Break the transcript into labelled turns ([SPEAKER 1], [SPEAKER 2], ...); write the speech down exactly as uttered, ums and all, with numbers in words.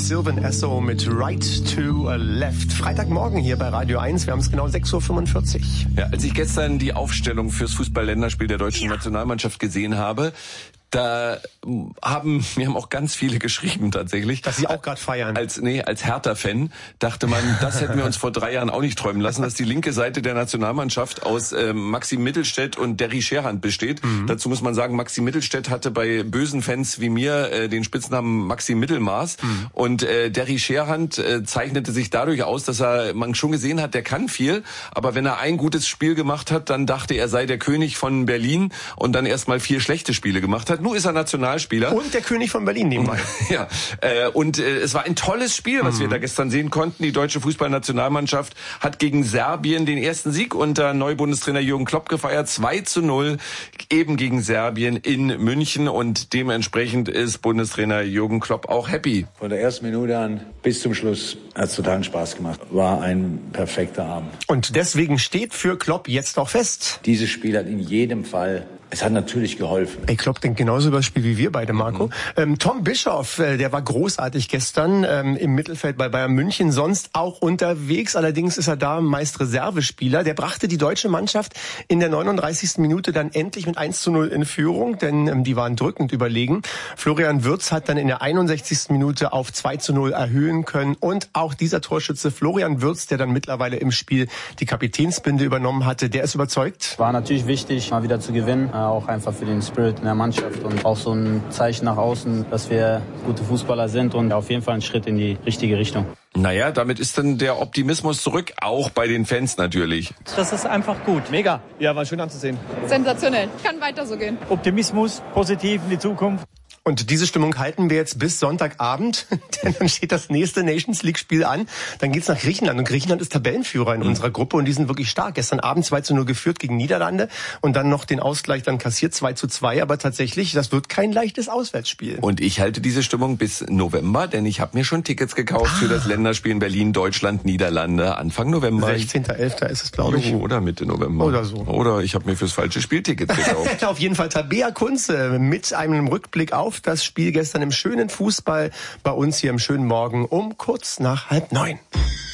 [SPEAKER 1] Sylvan Esso mit Right to Left. Freitagmorgen hier bei Radio eins. Wir haben es genau sechs Uhr fünfundvierzig.
[SPEAKER 2] Ja, als ich gestern die Aufstellung fürs Fußball-Länderspiel der deutschen ja. Nationalmannschaft gesehen habe, da haben mir haben auch ganz viele geschrieben tatsächlich.
[SPEAKER 1] Dass sie auch gerade feiern.
[SPEAKER 2] Als nee, als Hertha-Fan dachte man, das hätten wir uns vor drei Jahren auch nicht träumen lassen, dass die linke Seite der Nationalmannschaft aus äh, Maxim Mittelstädt und Derry Scherhand besteht. Mhm. Dazu muss man sagen, Maxim Mittelstädt hatte bei bösen Fans wie mir äh, den Spitznamen Maxim Mittelmaß. Mhm. Und äh, Derry Scherhand äh, zeichnete sich dadurch aus, dass er man schon gesehen hat, der kann viel, aber wenn er ein gutes Spiel gemacht hat, dann dachte er sei der König von Berlin und dann erst mal vier schlechte Spiele gemacht hat. Nur ist er Nationalspieler.
[SPEAKER 1] Und der König von Berlin nebenbei.
[SPEAKER 2] Ja, äh, und äh, es war ein tolles Spiel, was mhm. wir da gestern sehen konnten. Die deutsche Fußballnationalmannschaft hat gegen Serbien den ersten Sieg unter Neubundestrainer Jürgen Klopp gefeiert. zwei zu null eben gegen Serbien in München. Und dementsprechend ist Bundestrainer Jürgen Klopp auch happy.
[SPEAKER 3] Von der ersten Minute an bis zum Schluss hat es total Spaß gemacht. War ein perfekter Abend.
[SPEAKER 1] Und deswegen steht für Klopp jetzt auch fest:
[SPEAKER 3] Dieses Spiel hat in jedem Fall... Es hat natürlich geholfen.
[SPEAKER 1] Ey, Klopp denkt genauso über das Spiel wie wir beide, Marco. Mhm. Ähm, Tom Bischoff, äh, der war großartig gestern ähm, im Mittelfeld bei Bayern München, sonst auch unterwegs. Allerdings ist er da meist Reservespieler. Der brachte die deutsche Mannschaft in der neununddreißigsten Minute dann endlich mit eins zu null in Führung, denn ähm, die waren drückend überlegen. Florian Wirtz hat dann in der einundsechzigsten Minute auf zwei zu null erhöhen können. Und auch dieser Torschütze Florian Wirtz, der dann mittlerweile im Spiel die Kapitänsbinde übernommen hatte, der ist überzeugt.
[SPEAKER 4] War natürlich wichtig, mal wieder zu gewinnen. Auch einfach für den Spirit in der Mannschaft und auch so ein Zeichen nach außen, dass wir gute Fußballer sind und auf jeden Fall ein Schritt in die richtige Richtung.
[SPEAKER 2] Naja, damit ist dann der Optimismus zurück, auch bei den Fans natürlich.
[SPEAKER 5] Das ist einfach gut. Mega. Ja, war schön anzusehen.
[SPEAKER 6] Sensationell. Kann weiter so gehen.
[SPEAKER 5] Optimismus, positiv in die Zukunft.
[SPEAKER 1] Und diese Stimmung halten wir jetzt bis Sonntagabend, denn dann steht das nächste Nations League-Spiel an. Dann geht's nach Griechenland und Griechenland ist Tabellenführer in mhm. unserer Gruppe und die sind wirklich stark. Gestern Abend zwei zu null geführt gegen Niederlande und dann noch den Ausgleich dann kassiert zwei zu zwei. Aber tatsächlich, das wird kein leichtes Auswärtsspiel.
[SPEAKER 2] Und ich halte diese Stimmung bis November, denn ich habe mir schon Tickets gekauft ah. für das Länderspiel in Berlin, Deutschland, Niederlande, Anfang November.
[SPEAKER 1] sechzehnter elfter ist es, glaube ich.
[SPEAKER 2] Oder Mitte November.
[SPEAKER 1] Oder so.
[SPEAKER 2] Oder ich habe mir fürs falsche Spiel Tickets gekauft.
[SPEAKER 1] Auf jeden Fall Tabea Kunze mit einem Rückblick auf das Spiel gestern im schönen Fußball bei uns hier im schönen Morgen um kurz nach halb neun.